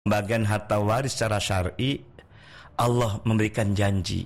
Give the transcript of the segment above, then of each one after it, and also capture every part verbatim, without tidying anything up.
Bagian harta waris secara syar'i, Allah memberikan janji.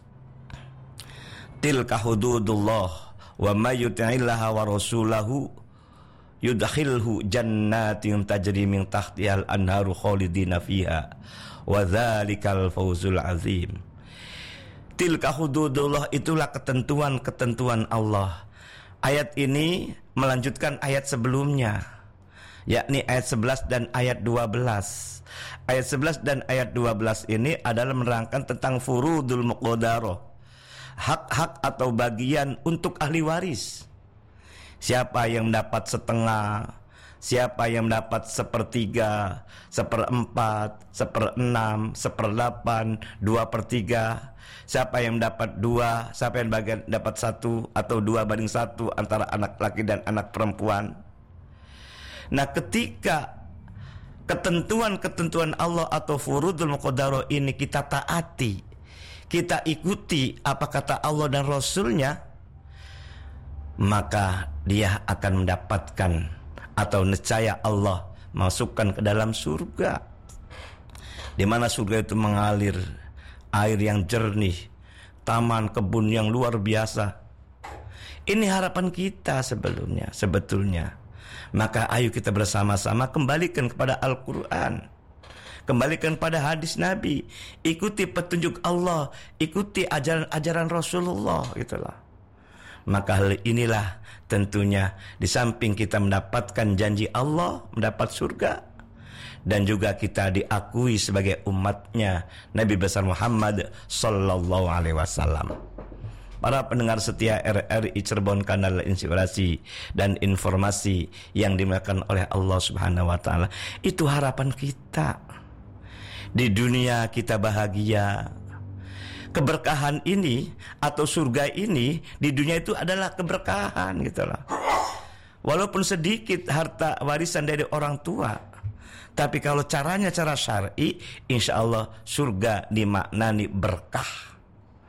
Tilka hududullah wa may yuti'illaha wa rasulahu yudkhilhu jannatin tajri min tahtihal anharu khalidina fiha wa dzalikal fawzul azim. Tilka hududullah, itulah ketentuan-ketentuan Allah. Ayat ini melanjutkan ayat sebelumnya, yakni ayat sebelas dan ayat dua belas. Ayat sebelas dan ayat dua belas ini adalah menerangkan tentang furudul muqaddarah, hak-hak atau bagian untuk ahli waris. Siapa yang mendapat setengah, siapa yang mendapat sepertiga, seperempat, seperenam, seperdelapan, dua per tiga. Siapa yang mendapat dua, siapa yang bagian dapat satu atau dua banding satu antara anak laki dan anak perempuan. Nah, ketika ketentuan-ketentuan Allah atau furudul muqaddarah ini kita taati, kita ikuti apa kata Allah dan Rasulnya, maka dia akan mendapatkan atau niscaya Allah masukkan ke dalam surga, di mana surga itu mengalir air yang jernih, taman kebun yang luar biasa. Ini harapan kita sebelumnya, sebetulnya. Maka ayo kita bersama-sama kembalikan kepada Al-Quran, kembalikan pada hadis Nabi, ikuti petunjuk Allah, ikuti ajaran-ajaran Rasulullah, gitulah. Maka hal inilah tentunya di samping kita mendapatkan janji Allah, mendapat surga, dan juga kita diakui sebagai umatnya Nabi besar Muhammad sallallahu alaihi wasallam. Para pendengar setia R R I Cirebon, kanal inspirasi dan informasi yang dimuliakan oleh Allah Subhanahu wa taala. Itu harapan kita. Di dunia kita bahagia. Keberkahan ini atau surga ini di dunia itu adalah keberkahan, gitu loh. Walaupun sedikit harta warisan dari orang tua, tapi kalau caranya cara syar'i, insya Allah surga dimaknani berkah.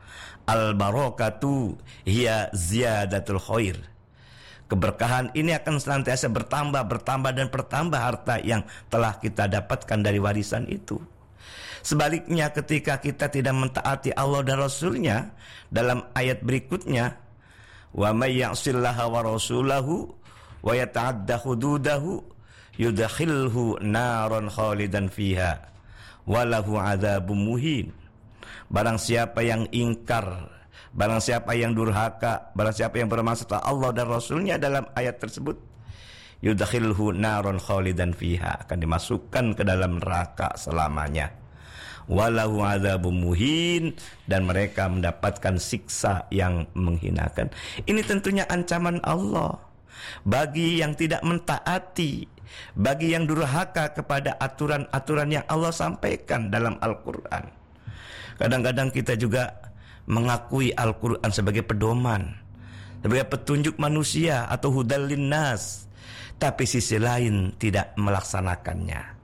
Al-barakatu hiya ziyadatul khair. Keberkahan ini akan senantiasa bertambah, bertambah dan bertambah harta yang telah kita dapatkan dari warisan itu. Sebaliknya, ketika kita tidak mentaati Allah dan Rasulnya, dalam ayat berikutnya, wa may ya'sillaha wa rasulahu wa yata'adda hududahu yudkhilhu naran khalidan fiha wa lahu adzabun muhin. Barang siapa yang ingkar, barang siapa yang durhaka, barang siapa yang bermaksud Allah dan Rasulnya dalam ayat tersebut, yudkhilhu naron khalidan fiha, akan dimasukkan ke dalam neraka selamanya. Walahu adzabun muhin, dan mereka mendapatkan siksa yang menghinakan. Ini tentunya ancaman Allah bagi yang tidak mentaati, bagi yang durhaka kepada aturan-aturan yang Allah sampaikan dalam Al-Quran. Kadang-kadang kita juga mengakui Al-Quran sebagai pedoman, sebagai petunjuk manusia atau hudal linnas, tapi sisi lain tidak melaksanakannya.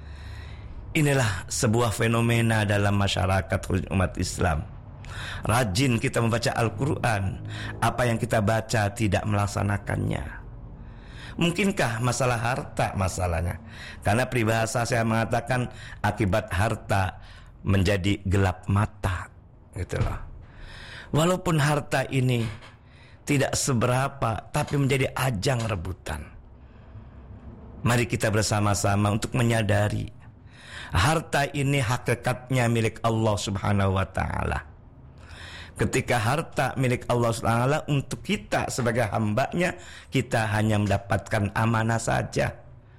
Inilah sebuah fenomena dalam masyarakat umat Islam. Rajin kita membaca Al-Quran, apa yang kita baca tidak melaksanakannya. Mungkinkah masalah harta masalahnya? Karena peribahasa saya mengatakan akibat harta menjadi gelap mata, gitu loh. Walaupun harta ini tidak seberapa, tapi menjadi ajang rebutan. Mari kita bersama-sama untuk menyadari harta ini hakikatnya milik Allah Subhanahu wa taala. Ketika harta milik Allah Subhanahu wa taala, untuk kita sebagai hambanya, kita hanya mendapatkan amanah saja,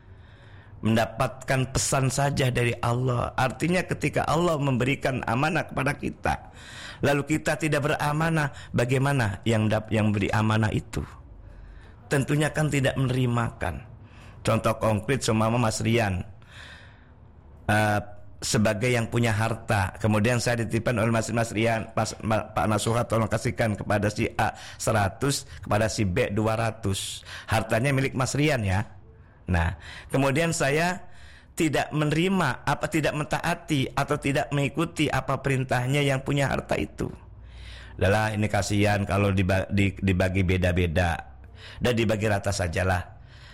mendapatkan pesan saja dari Allah. Artinya ketika Allah memberikan amanah kepada kita, lalu kita tidak beramanah, bagaimana yang yang beri amanah itu? Tentunya kan tidak menerimakan. Contoh konkret, seumpama Mas Rian uh, sebagai yang punya harta, kemudian saya dititipkan oleh Mas, Mas Rian, Mas, Pak Nasuha tolong kasihkan kepada si A seratus, kepada si B dua ratus. Hartanya milik Mas Rian ya. Nah, kemudian saya tidak menerima, apa tidak mentaati atau tidak mengikuti apa perintahnya yang punya harta itu. Adalah ini kasihan kalau dibagi, dibagi beda-beda dan dibagi rata sajalah.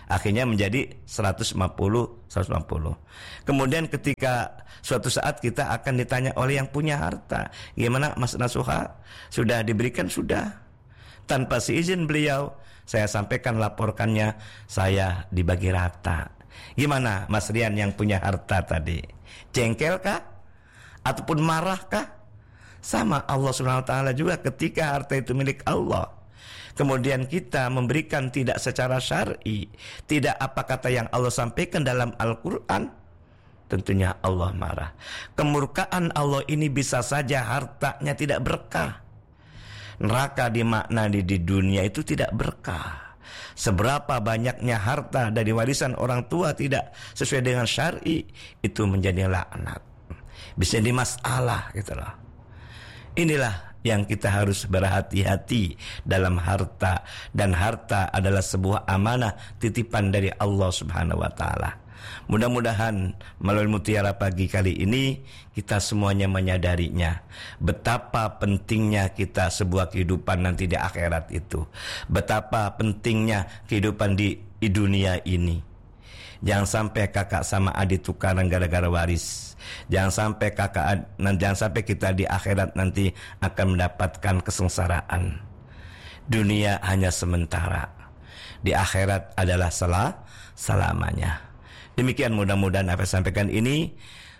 Akhirnya menjadi seratus lima puluh, seratus lima puluh. Kemudian ketika suatu saat kita akan ditanya oleh yang punya harta, gimana Mas Nasuha? Sudah diberikan? Sudah. Tanpa seizin beliau, saya sampaikan laporkannya, saya dibagi rata. Gimana Mas Rian yang punya harta tadi? Jengkel kah? Ataupun marah kah? Sama Allah subhanahu wa taala juga ketika harta itu milik Allah, kemudian kita memberikan tidak secara syar'i, tidak apa kata yang Allah sampaikan dalam Al-Quran, tentunya Allah marah. Kemurkaan Allah ini bisa saja hartanya tidak berkah. Neraka dimakna di, di dunia itu tidak berkah. Seberapa banyaknya harta dari warisan orang tua tidak sesuai dengan syar'i, itu menjadi laknat, bisa jadi masalah gitu loh. Inilah yang kita harus berhati-hati dalam harta, dan harta adalah sebuah amanah titipan dari Allah Subhanahu wa taala. Mudah-mudahan melalui Mutiara Pagi kali ini kita semuanya menyadarinya, betapa pentingnya kita sebuah kehidupan nanti di akhirat itu, betapa pentingnya kehidupan di, di dunia ini. Jangan sampai kakak sama adik tukaran gara-gara waris. Jangan sampai kakak jangan sampai kita di akhirat nanti akan mendapatkan kesengsaraan. Dunia hanya sementara, di akhirat adalah salah selamanya. Demikian mudah-mudahan apa yang sampaikan ini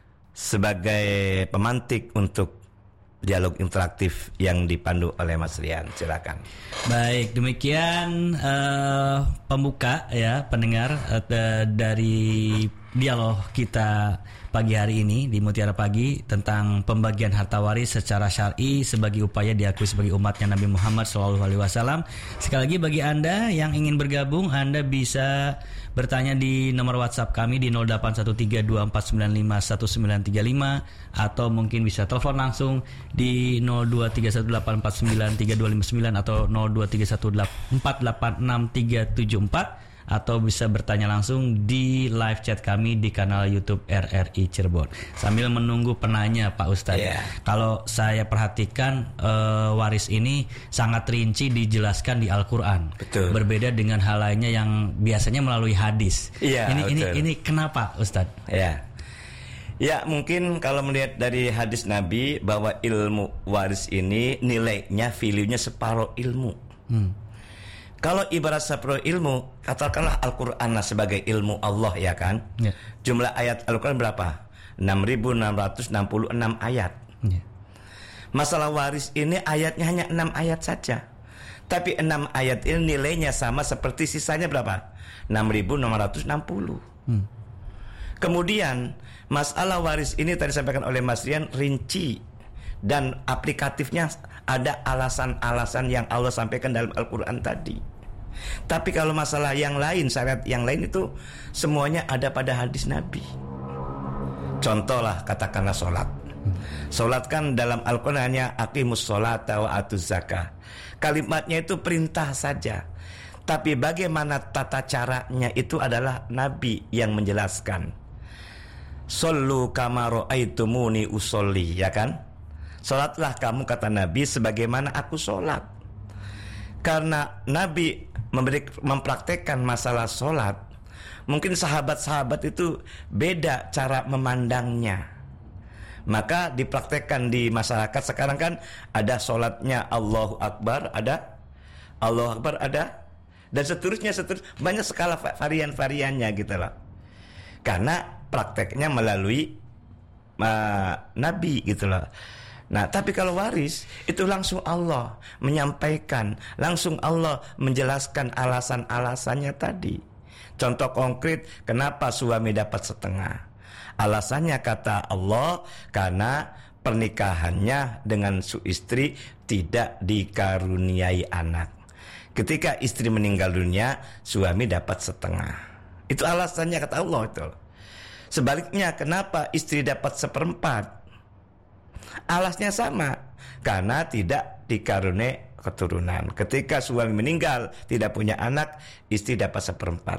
sebagai pemantik untuk dialog interaktif yang dipandu oleh Mas Rian. Silakan. Baik, demikian uh, pembuka ya pendengar uh, dari dialog kita pagi hari ini di Mutiara Pagi tentang pembagian harta waris secara syar'i sebagai upaya diakui sebagai umatnya Nabi Muhammad shallallahu alaihi wasallam. Sekali lagi bagi Anda yang ingin bergabung, Anda bisa bertanya di nomor WhatsApp kami di nol delapan satu tiga dua empat sembilan lima satu sembilan tiga lima, atau mungkin bisa telepon langsung di nol dua tiga satu delapan empat sembilan tiga dua lima sembilan atau nol dua tiga satu empat delapan enam tiga tujuh empat, atau bisa bertanya langsung di live chat kami di kanal YouTube R R I Cirebon. Sambil menunggu penanya Pak Ustadz, yeah. Kalau saya perhatikan uh, waris ini sangat rinci dijelaskan di Al-Quran. Betul. Berbeda dengan hal lainnya yang biasanya melalui hadis. Yeah, ini ini ini kenapa Ustadz? Ya. Yeah. Ya, mungkin kalau melihat dari hadis Nabi bahwa ilmu waris ini nilainya, value-nya separuh ilmu. Hmm. Kalau ibarat separuh ilmu, katakanlah Al-Quran sebagai ilmu Allah, ya kan? Ya. Jumlah ayat Al-Quran berapa? enam ribu enam ratus enam puluh enam ayat. Ya. Masalah waris ini ayatnya hanya enam ayat saja. Tapi enam ayat ini nilainya sama seperti sisanya berapa? enam ribu enam ratus enam puluh. Hmm. Kemudian masalah waris ini tadi disampaikan oleh Mas Rian rinci, dan aplikatifnya ada alasan-alasan yang Allah sampaikan dalam Al-Quran tadi. Tapi kalau masalah yang lain, syariat yang lain itu semuanya ada pada hadis Nabi. Contohlah katakanlah sholat. Sholat kan dalam Al-Quran hanya aqimus sholata wa atuz zakah. Kalimatnya itu perintah saja, tapi bagaimana tata caranya itu adalah Nabi yang menjelaskan. Shollu kama ra'aitumuni usolli, ya kan? Sholatlah kamu, kata Nabi, sebagaimana aku sholat. Karena Nabi memberi, mempraktekkan masalah sholat, mungkin sahabat-sahabat itu beda cara memandangnya. Maka dipraktekkan di masyarakat sekarang kan ada sholatnya Allahu Akbar, ada Allahu Akbar, ada, dan seterusnya, seterusnya banyak skala varian-variannya gitu loh. Karena prakteknya melalui uh, Nabi gitu loh. Nah, tapi kalau waris itu langsung Allah menyampaikan, langsung Allah menjelaskan alasan-alasannya tadi. Contoh konkret, kenapa suami dapat setengah? Alasannya kata Allah, karena pernikahannya dengan su istri tidak dikaruniai anak. Ketika istri meninggal dunia, suami dapat setengah. Itu alasannya kata Allah itu. Sebaliknya, kenapa istri dapat seperempat? Alasnya sama, karena tidak dikaruniai keturunan. Ketika suami meninggal tidak punya anak, istri dapat seperempat.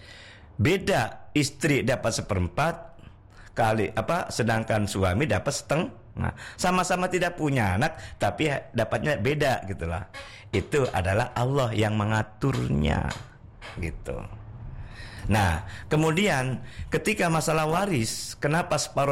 Beda, istri dapat seperempat kali apa, sedangkan suami dapat setengah. Sama-sama tidak punya anak, tapi dapatnya beda gitulah. Itu adalah Allah yang mengaturnya, gitu. Nah, kemudian ketika masalah waris, kenapa separuh